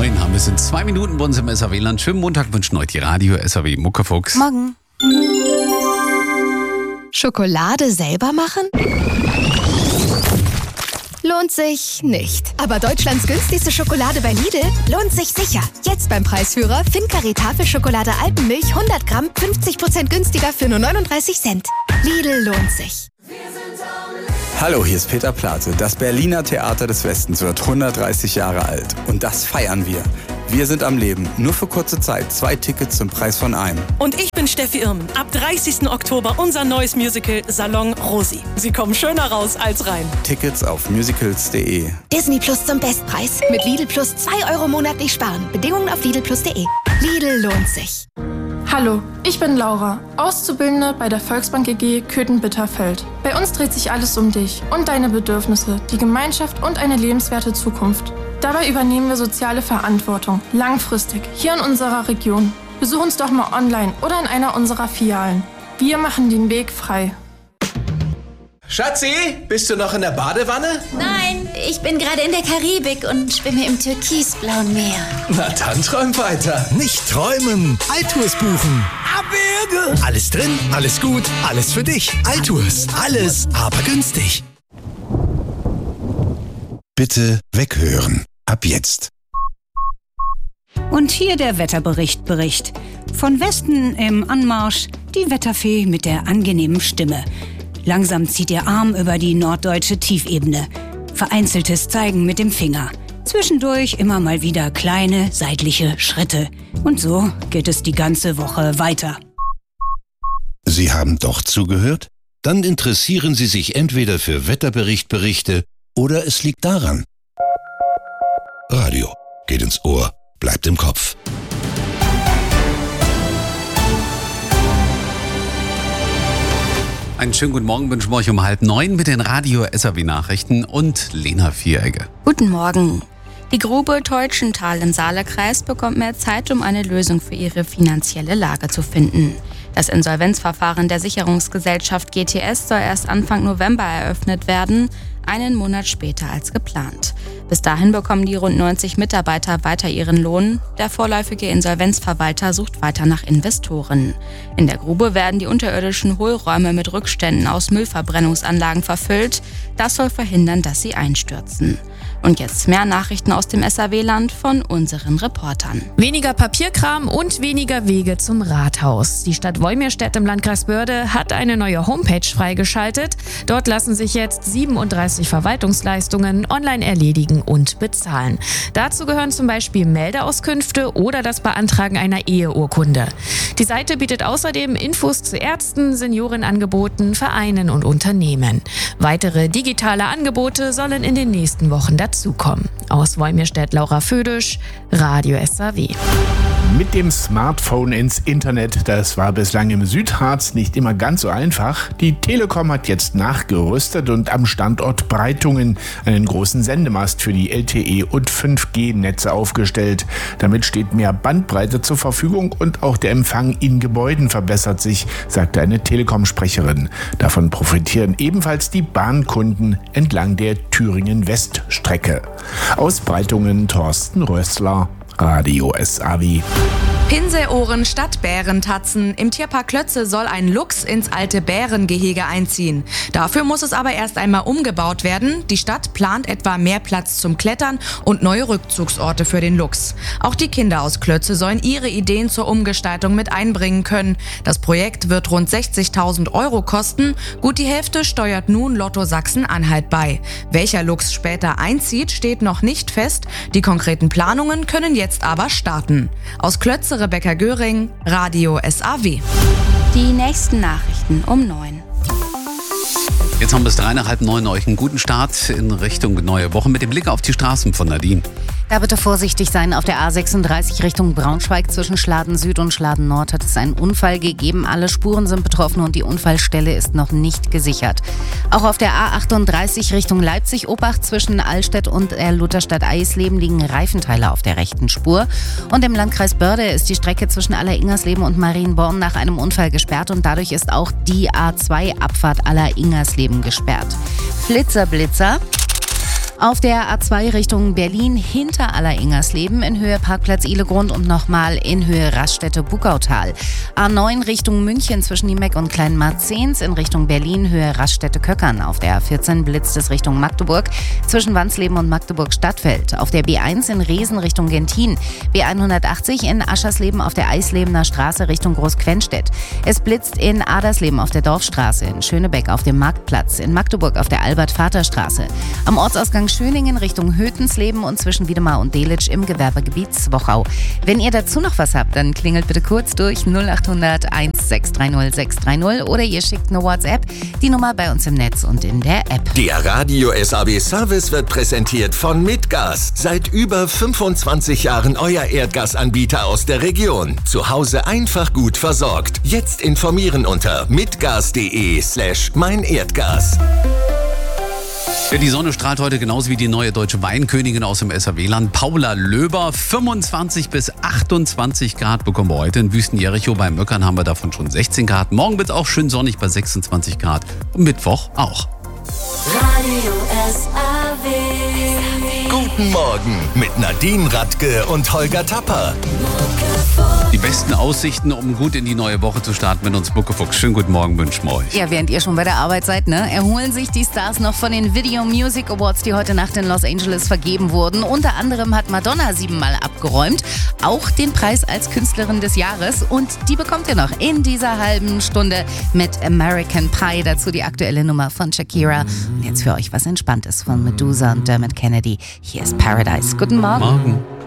9 haben. Es sind 2 Minuten bei uns im SAW-Land. Schönen Montag wünschen heute die Radio SAW Muckefuchs. Morgen. Schokolade selber machen? Lohnt sich nicht. Aber Deutschlands günstigste Schokolade bei Lidl lohnt sich sicher. Jetzt beim Preisführer Fincari Tafelschokolade Alpenmilch 100 Gramm 50% günstiger für nur 39 Cent. Lidl lohnt sich. Hallo, hier ist Peter Plate. Das Berliner Theater des Westens wird 130 Jahre alt. Und das feiern wir. Wir sind am Leben. Nur für kurze Zeit. 2 Tickets zum Preis von einem. Und ich bin Steffi Irmen. Ab 30. Oktober unser neues Musical Salon Rosi. Sie kommen schöner raus als rein. Tickets auf musicals.de. Disney Plus zum Bestpreis. Mit Lidl Plus 2 € monatlich sparen. Bedingungen auf lidlplus.de. Lidl lohnt sich. Hallo, ich bin Laura, Auszubildende bei der Volksbank EG Köthen-Bitterfeld. Bei uns dreht sich alles um dich und deine Bedürfnisse, die Gemeinschaft und eine lebenswerte Zukunft. Dabei übernehmen wir soziale Verantwortung, langfristig, hier in unserer Region. Besuch uns doch mal online oder in einer unserer Filialen. Wir machen den Weg frei. Schatzi, bist du noch in der Badewanne? Nein, ich bin gerade in der Karibik und schwimme im türkisblauen Meer. Na dann träum weiter. Nicht träumen, Altours buchen. Abwürge! Alles drin, alles gut, alles für dich. Altours, alles, aber günstig. Bitte weghören. Ab jetzt. Und hier der Wetterbericht. Von Westen im Anmarsch die Wetterfee mit der angenehmen Stimme. Langsam zieht ihr Arm über die norddeutsche Tiefebene. Vereinzeltes Zeigen mit dem Finger. Zwischendurch immer mal wieder kleine seitliche Schritte. Und so geht es die ganze Woche weiter. Sie haben doch zugehört? Dann interessieren Sie sich entweder für Wetterberichte oder es liegt daran. Radio geht ins Ohr, bleibt im Kopf. Einen schönen guten Morgen wünschen wir euch um 8:30 mit den Radio SAW Nachrichten und Lena Vieregge. Guten Morgen. Die Grube Teutschenthal im Saale-Kreis bekommt mehr Zeit, um eine Lösung für ihre finanzielle Lage zu finden. Das Insolvenzverfahren der Sicherungsgesellschaft GTS soll erst Anfang November eröffnet werden, einen Monat später als geplant. Bis dahin bekommen die rund 90 Mitarbeiter weiter ihren Lohn. Der vorläufige Insolvenzverwalter sucht weiter nach Investoren. In der Grube werden die unterirdischen Hohlräume mit Rückständen aus Müllverbrennungsanlagen verfüllt. Das soll verhindern, dass sie einstürzen. Und jetzt mehr Nachrichten aus dem SAW-Land von unseren Reportern. Weniger Papierkram und weniger Wege zum Rathaus. Die Stadt Wolmirstedt im Landkreis Börde hat eine neue Homepage freigeschaltet. Dort lassen sich jetzt 37 Verwaltungsleistungen online erledigen und bezahlen. Dazu gehören zum Beispiel Meldeauskünfte oder das Beantragen einer Eheurkunde. Die Seite bietet außerdem Infos zu Ärzten, Seniorenangeboten, Vereinen und Unternehmen. Weitere digitale Angebote sollen in den nächsten Wochen dazukommen. Aus Wolmirstedt Laura Födisch, Radio SAW. Mit dem Smartphone ins Internet, das war bislang im Südharz nicht immer ganz so einfach. Die Telekom hat jetzt nachgerüstet und am Standort Breitungen einen großen Sendemast für die LTE- und 5G-Netze aufgestellt. Damit steht mehr Bandbreite zur Verfügung und auch der Empfang in Gebäuden verbessert sich, sagte eine Telekom-Sprecherin. Davon profitieren ebenfalls die Bahnkunden entlang der Thüringen-West-Strecke. Aus Breitungen Thorsten Rössler, Radio SAW. Pinselohren statt Bärentatzen. Im Tierpark Klötze soll ein Luchs ins alte Bärengehege einziehen. Dafür muss es aber erst einmal umgebaut werden. Die Stadt plant etwa mehr Platz zum Klettern und neue Rückzugsorte für den Luchs. Auch die Kinder aus Klötze sollen ihre Ideen zur Umgestaltung mit einbringen können. Das Projekt wird rund 60.000 € kosten. Gut die Hälfte steuert nun Lotto Sachsen-Anhalt bei. Welcher Luchs später einzieht, steht noch nicht fest. Die konkreten Planungen können jetzt aber starten. Aus Klötze Rebecca Göring, Radio SAW. Die nächsten Nachrichten um 9. Jetzt haben wir bis 3 nach 8:30 euch einen guten Start in Richtung neue Woche mit dem Blick auf die Straßen von Nadine. Da bitte vorsichtig sein. Auf der A36 Richtung Braunschweig zwischen Schladen Süd und Schladen Nord hat es einen Unfall gegeben. Alle Spuren sind betroffen und die Unfallstelle ist noch nicht gesichert. Auch auf der A38 Richtung Leipzig-Obacht zwischen Allstedt und der Lutherstadt Eisleben liegen Reifenteile auf der rechten Spur. Und im Landkreis Börde ist die Strecke zwischen Alleringersleben und Marienborn nach einem Unfall gesperrt und dadurch ist auch die A2-Abfahrt Alleringersleben gesperrt. Blitzer. Auf der A2 Richtung Berlin hinter Aller-Ingersleben in Höhe Parkplatz Ihlegrund und nochmal in Höhe Raststätte-Bugautal. A9 Richtung München zwischen Niemeck und Kleinmarzens in Richtung Berlin Höhe Raststätte-Köckern. Auf der A14 blitzt es Richtung Magdeburg zwischen Wansleben und Magdeburg-Stadtfeld. Auf der B1 in Reesen Richtung Gentin. B180 in Aschersleben auf der Eislebener Straße Richtung Großquenstedt. Es blitzt in Adersleben auf der Dorfstraße, in Schönebeck auf dem Marktplatz, in Magdeburg auf der Albert-Vater-Straße. Am Ortsausgang Schöningen Richtung Hötensleben und zwischen Wiedemar und Delitzsch im Gewerbegebiet Zwochau. Wenn ihr dazu noch was habt, dann klingelt bitte kurz durch 0800 1630 630 oder ihr schickt eine WhatsApp. Die Nummer bei uns im Netz und in der App. Der Radio SAW Service wird präsentiert von Mitgas. Seit über 25 Jahren euer Erdgasanbieter aus der Region. Zu Hause einfach gut versorgt. Jetzt informieren unter mitgas.de/meinerdgas. Ja, die Sonne strahlt heute genauso wie die neue deutsche Weinkönigin aus dem SAW-Land, Paula Löber. 25 bis 28 Grad bekommen wir heute. In Wüsten-Jericho bei Möckern haben wir davon schon 16 Grad. Morgen wird es auch schön sonnig bei 26 Grad. Und Mittwoch auch. Radio SAW. Guten Morgen mit Nadine Radke und Holger Tapper. Die besten Aussichten, um gut in die neue Woche zu starten, mit uns Muckefuchs. Schönen guten Morgen wünschen wir euch. Ja, während ihr schon bei der Arbeit seid, erholen sich die Stars noch von den Video Music Awards, die heute Nacht in Los Angeles vergeben wurden. Unter anderem hat Madonna 7-mal abgeräumt. Auch den Preis als Künstlerin des Jahres. Und die bekommt ihr noch in dieser halben Stunde mit American Pie. Dazu die aktuelle Nummer von Shakira. Und jetzt für euch was Entspanntes von Medusa und Dermot Kennedy. Hier ist Paradise. Guten Morgen. Morgen.